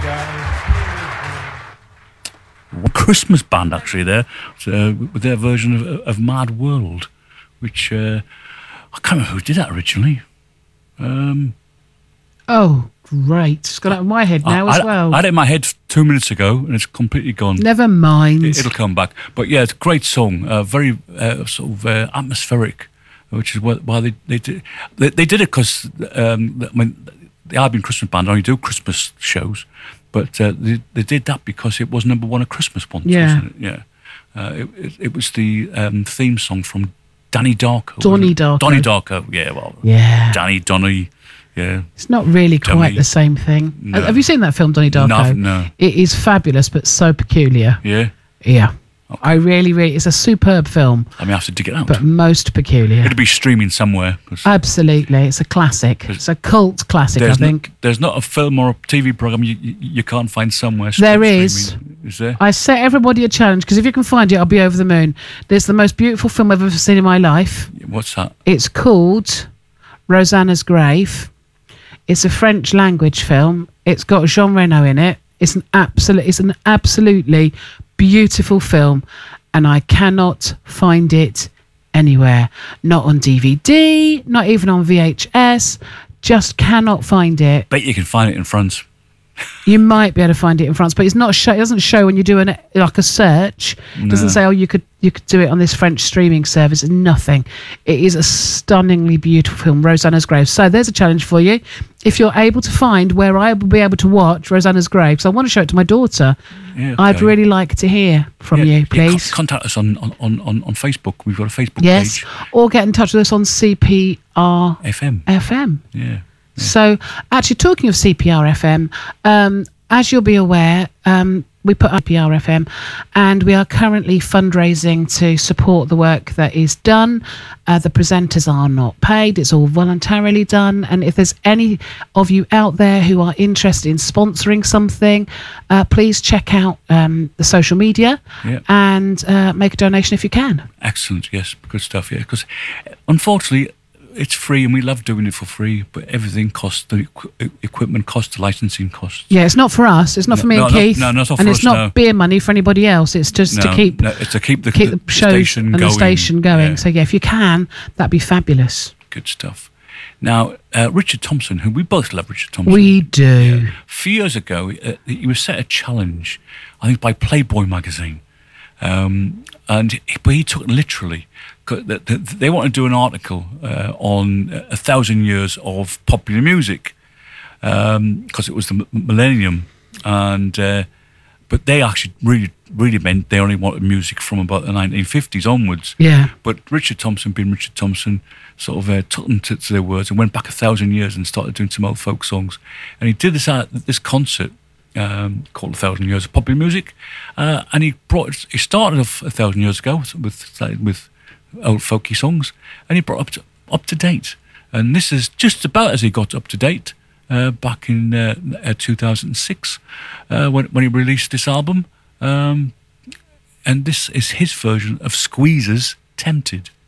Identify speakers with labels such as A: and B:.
A: Christmas band actually there with their version of Mad World, which I can't remember who did that originally.
B: Oh, great. It's got out of my head now as well.
A: I had it in my head 2 minutes ago and it's completely gone.
B: Never mind.
A: It'll come back. But yeah, it's a great song, very sort of atmospheric, which is why they did it because I mean, the Albion Christmas Band only do Christmas shows, but they did that because it was number one at Christmas once, wasn't it? Yeah. It was the theme song from Donnie Darko.
B: Donnie
A: Darko, yeah. Well,
B: yeah.
A: Donnie. Yeah.
B: It's not really quite the same thing.
A: No.
B: Have you seen that film, Donnie Darko?
A: No.
B: It is fabulous, but so peculiar.
A: Yeah?
B: Yeah.
A: Okay.
B: I really, it's a superb film.
A: I may have to dig it out.
B: But most peculiar.
A: It'll be streaming somewhere.
B: Absolutely. It's a classic. It's a cult classic, I think.
A: There's not a film or a TV programme you can't find somewhere.
B: There is.
A: Is there?
B: I set everybody a challenge, because if you can find it, I'll be over the moon. There's the most beautiful film I've ever seen in my life.
A: What's that?
B: It's called Rosanna's Grave. It's a French language film. It's got Jean Reno in it. It's an absolutely beautiful film, and I cannot find it anywhere. Not on DVD, not even on VHS. Just cannot find it.
A: Bet you can find it in France.
B: You might be able to find it in France, but it's not. It doesn't show when you do a search. It doesn't say, oh, you could do it on this French streaming service. Nothing. It is a stunningly beautiful film, Rosanna's Grave. So there's a challenge for you. If you're able to find where I will be able to watch Rosanna's Grave, because I want to show it to my daughter. Yeah, okay. I'd really like to hear from you, please.
A: Contact us on Facebook. We've got a Facebook page.
B: Or get in touch with us on CPR FM.
A: Yeah.
B: So, actually, talking of CPR FM, as you'll be aware, we put up CPR FM, and we are currently fundraising to support the work that is done. The presenters are not paid. It's all voluntarily done. And if there's any of you out there who are interested in sponsoring something, please check out the social media and make a donation if you can.
A: Excellent. Yes, good stuff. Yeah, because unfortunately, it's free and we love doing it for free, but everything costs, the equipment costs, the licensing costs.
B: Yeah, it's not for us. It's not for me and Keith.
A: No, it's not for
B: and
A: us.
B: It's not beer money for anybody else. It's just to keep the shows
A: station
B: and
A: going.
B: The station going.
A: Yeah.
B: So yeah, if you can, that'd be fabulous.
A: Good stuff. Now, Richard Thompson, who we both love Richard Thompson.
B: We do.
A: A few years ago, he was set a challenge, I think, by Playboy magazine. But he took it literally. They want to do an article on 1,000 years of popular music because it was the millennium, but they actually really meant they only wanted music from about the 1950s onwards.
B: Yeah.
A: But Richard Thompson, being Richard Thompson, sort of took them to their words and went back 1,000 years and started doing some old folk songs. And he did this concert called 1,000 Years of Popular Music, and he started off 1,000 years ago with old folky songs, and he brought up to date. And this is just about as he got up to date back in 2006 when he released this album. And this is his version of Squeeze's Tempted.